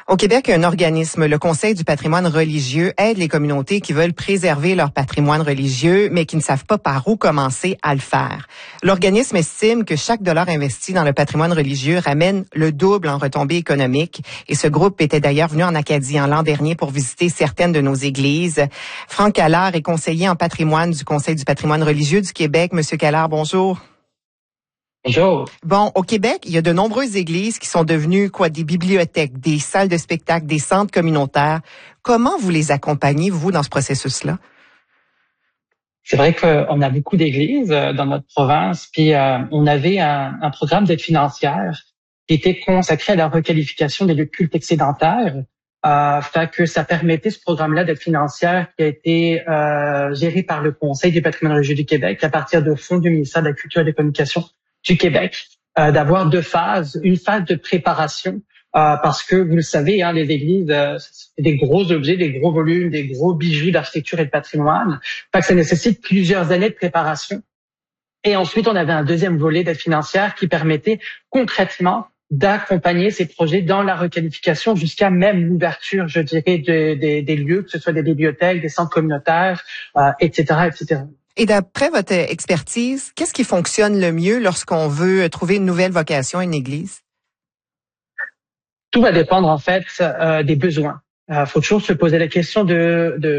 Au Québec, un organisme, le Conseil du patrimoine religieux, aide les communautés qui veulent préserver leur patrimoine religieux, mais qui ne savent pas par où commencer à le faire. L'organisme estime que chaque dollar investi dans le patrimoine religieux ramène le double en retombées économiques. Et ce groupe était d'ailleurs venu en Acadie l'an dernier pour visiter certaines de nos églises. Franck Allard est conseiller en patrimoine du Conseil du patrimoine religieux du Québec. Monsieur Allard, bonjour. Bonjour. Bon, au Québec, il y a de nombreuses églises qui sont devenues des bibliothèques, des salles de spectacle, des centres communautaires. Comment vous les accompagnez, vous, dans ce processus-là? C'est vrai qu'on a beaucoup d'églises dans notre province, puis on avait un programme d'aide financière qui était consacré à la requalification des lieux de culte excédentaires. Fait que ça permettait, ce programme-là d'aide financière qui a été géré par le Conseil du patrimoine religieux du Québec à partir de fonds du ministère de la Culture et des Communications du Québec, d'avoir deux phases, une phase de préparation, parce que vous le savez, les églises, c'est des gros objets, des gros volumes, des gros bijoux d'architecture et de patrimoine. Fait que ça nécessite plusieurs années de préparation. Et ensuite, on avait un deuxième volet d'aide financière qui permettait concrètement d'accompagner ces projets dans la requalification jusqu'à même l'ouverture, je dirais, des lieux, que ce soit des bibliothèques, des centres communautaires, etc., etc. Et d'après votre expertise, qu'est-ce qui fonctionne le mieux lorsqu'on veut trouver une nouvelle vocation à une église? Tout va dépendre, en fait, des besoins. Faut toujours se poser la question de